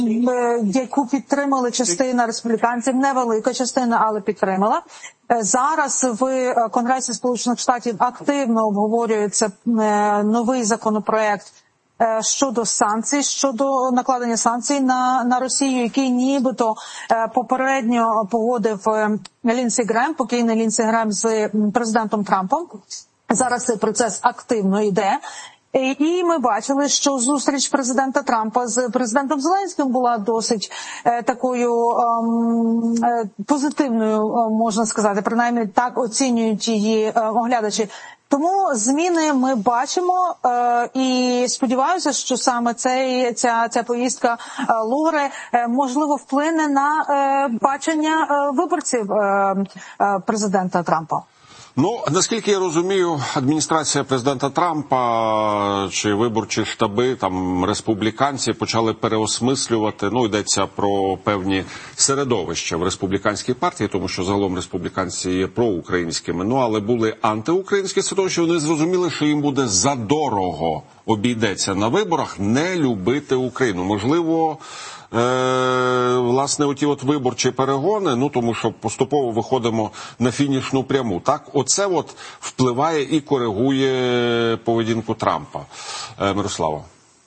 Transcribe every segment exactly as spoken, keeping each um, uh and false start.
яку підтримали частина республіканців, невелика частина, але підтримала. Зараз в Конгресі Сполучених Штатів активно обговорюється новий законопроект щодо санкцій, щодо накладення санкцій на, на Росію, який нібито попередньо погодив Лінсі Грем, покійний Лінсі Грем з президентом Трампом. Зараз цей процес активно йде. І ми бачили, що зустріч президента Трампа з президентом Зеленським була досить е, такою е, позитивною, можна сказати, принаймні так оцінюють її е, оглядачі. Тому зміни ми бачимо е, і сподіваюся, що саме цей, ця, ця поїздка е, Лори е, можливо вплине на е, бачення е, виборців е, е, президента Трампа. Ну, наскільки я розумію, адміністрація президента Трампа чи виборчі штаби, там, республіканці почали переосмислювати, ну, йдеться про певні середовища в республіканській партії, тому що загалом республіканці є проукраїнськими, ну, але були антиукраїнські середовища, вони зрозуміли, що їм буде задорого обійдеться на виборах не любити Україну. Можливо, Е, власне, оті от виборчі перегони, ну, тому що поступово виходимо на фінішну пряму, так? Оце от впливає і коригує поведінку Трампа. Е, Мирослава.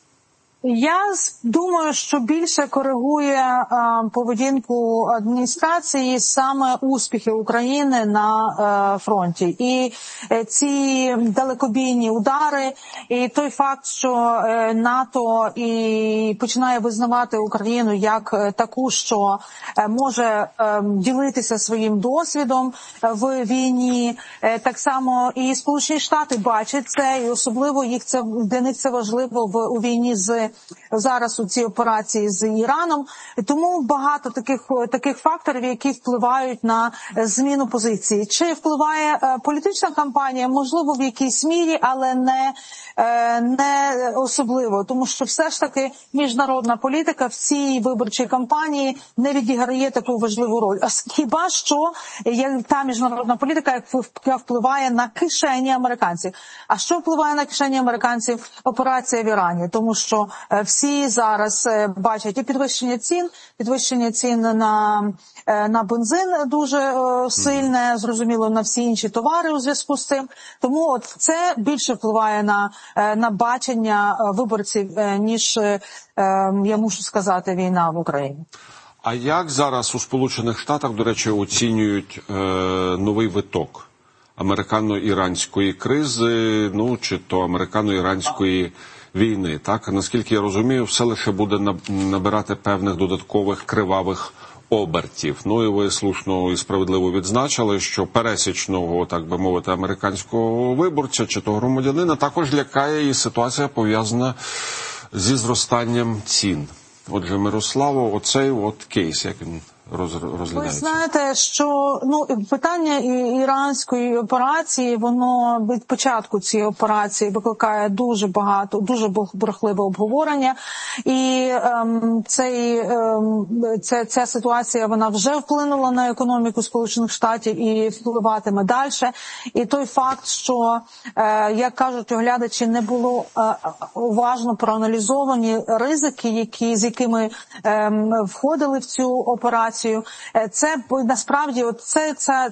Я думаю, що більше коригує а, поведінку адміністрації саме успіхи України на а, фронті. І е, ці далекобійні удари, і той факт, що е, НАТО і починає визнавати Україну як е, таку, що е, може е, ділитися своїм досвідом в війні. Е, так само і Сполучені Штати бачать це, і особливо їх це для них це важливо в у війні з зараз у цій операції з Іраном. Тому багато таких таких факторів, які впливають на зміну позиції. Чи впливає е, політична кампанія? Можливо, в якійсь мірі, але не, е, не особливо. Тому що все ж таки міжнародна політика в цій виборчій кампанії не відіграє таку важливу роль. А хіба що є та міжнародна політика, яка впливає на кишені американців. А що впливає на кишені американців? Операція в Ірані. Тому що е, всі зараз бачать і підвищення цін, підвищення цін на, на бензин дуже сильне, зрозуміло, на всі інші товари у зв'язку з цим. Тому от це більше впливає на, на бачення виборців, ніж, я мушу сказати, війна в Україні. А як зараз у Сполучених Штатах, до речі, оцінюють е, новий виток американо-іранської кризи, ну, чи то американо-іранської війни, так? Наскільки я розумію, все лише буде набирати певних додаткових кривавих обертів. Ну і ви слушно і справедливо відзначили, що пересічного, так би мовити, американського виборця чи то громадянина також лякає і ситуація пов'язана зі зростанням цін. Отже, Мирославо, оцей от кейс, як він розглядається? Ви знаєте, що ну питання іранської операції, воно від початку цієї операції викликає дуже багато, дуже бурхливе обговорення. І ем, цей, ем, ця, ця ситуація, вона вже вплинула на економіку Сполучених Штатів і впливатиме далі. І той факт, що, е, як кажуть оглядачі, не було е, уважно проаналізовані ризики, які, з якими е, входили в цю операцію. Це насправді от це, ця,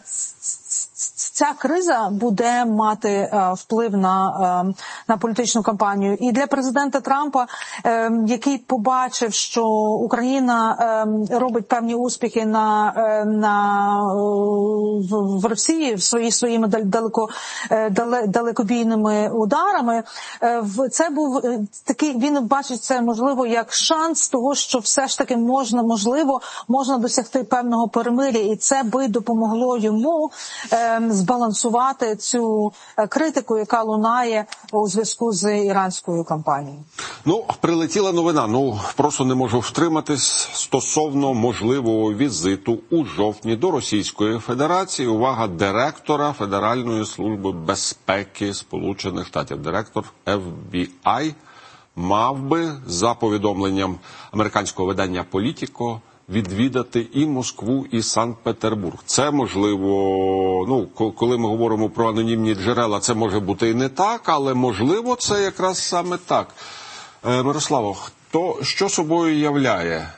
ця криза буде мати е, вплив на, е, на політичну кампанію. І для президента Трампа, е, який побачив, що Україна е, робить певні успіхи на, е, на, в, в Росії в свої, своїми далеко, е, дале, далекобійними ударами, е, це був такий, він бачить це, можливо, як шанс того, що все ж таки можна, можливо, можна досягти певного перемир'я, і це би допомогло йому е, збалансувати цю критику, яка лунає у зв'язку з іранською кампанією. Ну, прилетіла новина, ну, просто не можу втриматись стосовно можливого візиту у жовтні до Російської Федерації. Увага, директора Федеральної служби безпеки Сполучених Штатів, директор еф бі ай, мав би, за повідомленням американського видання «Політіко», відвідати і Москву, і Санкт-Петербург. Це можливо, ну, коли ми говоримо про анонімні джерела, це може бути і не так, але можливо це якраз саме так. Мирославо, хто, що собою являє